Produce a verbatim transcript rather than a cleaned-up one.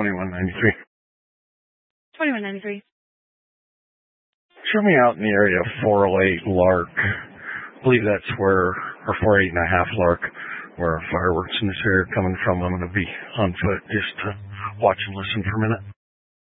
twenty-one ninety-three. twenty-one ninety-three. Show me out in the area of four oh eight Lark. I believe that's where, or four oh eight and a half Lark, where fireworks in this area are coming from. I'm going to be on foot. Just uh, watch and listen for a minute.